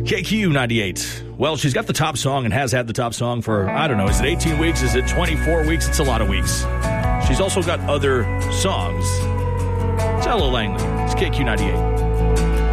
KQ 98. Well, she's got the top song and has had the top song for, I don't know, is it 18 weeks? Is it 24 weeks? It's a lot of weeks. She's also got other songs. It's Ella Langley. It's KQ 98.